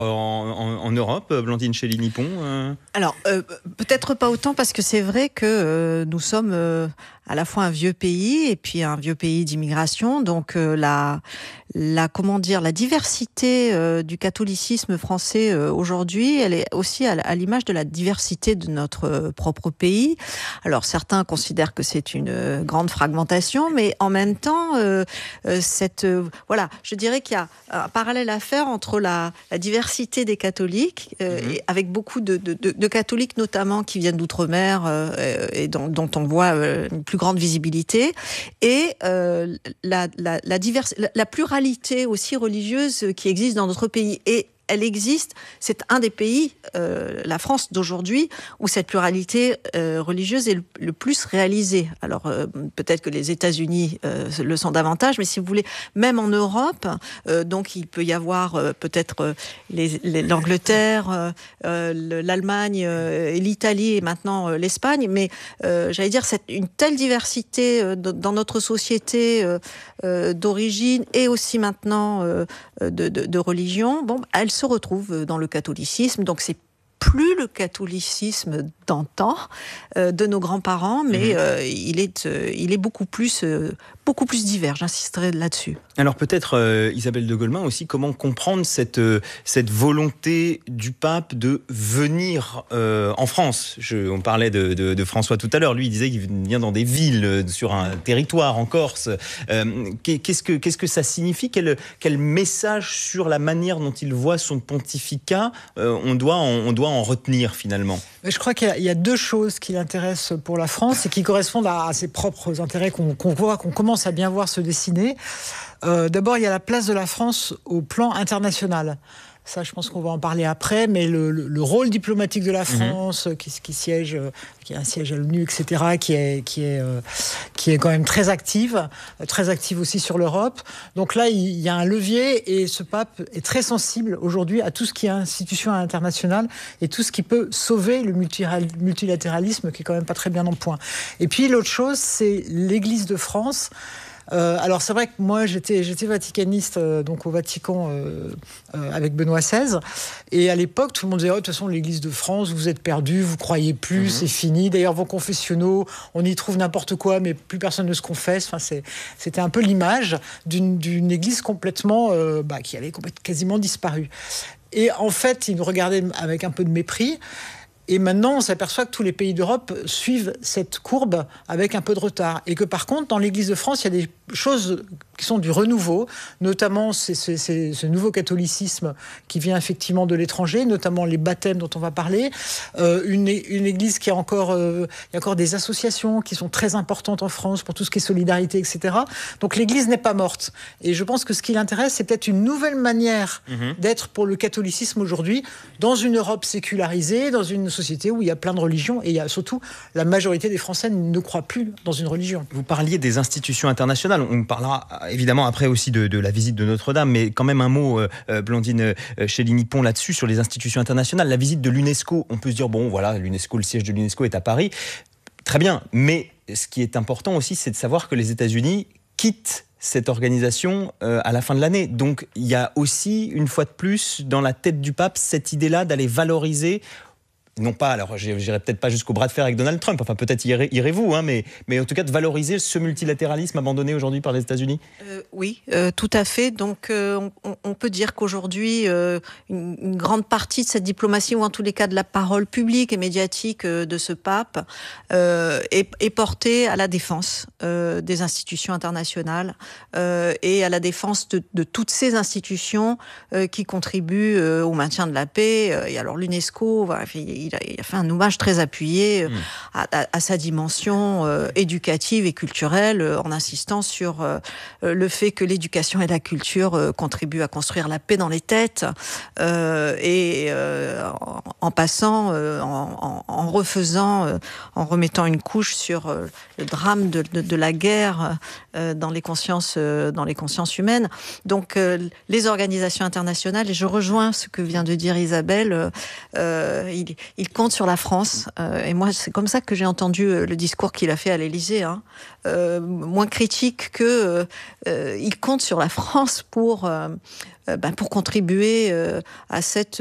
en Europe, Blandine Chély-Nippon Alors, peut-être pas autant, parce que c'est vrai que nous sommes à la fois un vieux pays et puis un vieux pays d'immigration. Donc la diversité du catholicisme français aujourd'hui, elle est aussi à l'image de la diversité de notre propre pays. Alors certains considèrent que c'est une grande fragmentation, mais en même temps, voilà, je dirais qu'il y a un parallèle à faire entre la diversité des catholiques, et avec beaucoup de catholiques notamment qui viennent d'outre-mer et dont on voit une plus grande visibilité, et la pluralité aussi religieuse qui existe dans notre pays. Et elle existe, c'est un des pays, la France d'aujourd'hui, où cette pluralité religieuse est le plus réalisée. Alors peut-être que les États-Unis le sont davantage, mais si vous voulez, même en Europe, donc il peut y avoir peut-être l'Angleterre, l'Allemagne et l'Italie et maintenant l'Espagne, mais j'allais dire une telle diversité dans notre société d'origine et aussi maintenant de religion, elle se retrouve dans le catholicisme. Donc c'est plus le catholicisme d'antan de nos grands-parents, mais il est beaucoup plus divers. J'insisterai là-dessus. Alors peut-être, Isabelle de Golemin aussi, comment comprendre cette volonté du pape de venir en France. On parlait de François tout à l'heure. Lui, il disait qu'il vient dans des villes, sur un territoire en Corse. Qu'est-ce que ça signifie ? Quel message sur la manière dont il voit son pontificat on doit en retenir finalement ? Je crois qu'il y a deux choses qui l'intéressent pour la France et qui correspondent à ses propres intérêts qu'on commence à bien voir se dessiner. D'abord, il y a la place de la France au plan international. Ça, je pense qu'on va en parler après, mais le rôle diplomatique de la France, qui a un siège à l'ONU, etc., qui est quand même très active aussi sur l'Europe. Donc là, il y a un levier, et ce pape est très sensible aujourd'hui à tout ce qui est institution internationale et tout ce qui peut sauver le multilatéralisme, qui est quand même pas très bien en point. Et puis l'autre chose, c'est l'Église de France. Alors c'est vrai que moi j'étais vaticaniste donc au Vatican avec Benoît XVI, et à l'époque tout le monde disait de toute façon l'Église de France, vous êtes perdus, vous croyez plus, c'est fini. D'ailleurs vos confessionnaux, on y trouve n'importe quoi, mais plus personne ne se confesse. Enfin c'était un peu l'image d'une Église complètement qui avait quasiment disparu. Et en fait ils nous regardaient avec un peu de mépris. Et maintenant, on s'aperçoit que tous les pays d'Europe suivent cette courbe avec un peu de retard. Et que par contre, dans l'Église de France, il y a des choses qui sont du renouveau, notamment ce nouveau catholicisme qui vient effectivement de l'étranger, notamment les baptêmes dont on va parler, une Église qui il y a encore des associations qui sont très importantes en France pour tout ce qui est solidarité, etc. Donc l'Église n'est pas morte. Et je pense que ce qui l'intéresse, c'est peut-être une nouvelle manière d'être pour le catholicisme aujourd'hui, dans une Europe sécularisée, dans une société où il y a plein de religions, et il y a surtout la majorité des Français ne croient plus dans une religion. Vous parliez des institutions internationales. On parlera évidemment après aussi de la visite de Notre-Dame, mais quand même un mot, Blandine Chély-Nippon, là-dessus, sur les institutions internationales. La visite de l'UNESCO, on peut se dire, bon voilà, l'UNESCO, le siège de l'UNESCO est à Paris. Très bien, mais ce qui est important aussi, c'est de savoir que les États-Unis quittent cette organisation à la fin de l'année. Donc il y a aussi, une fois de plus, dans la tête du pape, cette idée-là d'aller valoriser, non pas, alors j'irai peut-être pas jusqu'au bras de fer avec Donald Trump, enfin peut-être irez-vous, mais en tout cas de valoriser ce multilatéralisme abandonné aujourd'hui par les États-Unis. Oui, tout à fait. Donc on peut dire qu'aujourd'hui, une grande partie de cette diplomatie, ou en tous les cas de la parole publique et médiatique de ce pape, est portée à la défense des institutions internationales et à la défense de toutes ces institutions qui contribuent au maintien de la paix. Et alors l'UNESCO, il a fait un hommage très appuyé à sa dimension éducative et culturelle, en insistant sur le fait que l'éducation et la culture contribuent à construire la paix dans les têtes, et en passant, en remettant une couche sur le drame de la guerre dans les consciences humaines. Donc les organisations internationales, et je rejoins ce que vient de dire Isabelle, il compte sur la France. Et moi, c'est comme ça que j'ai entendu le discours qu'il a fait à l'Élysée. Moins critique que il compte sur la France pour contribuer à cette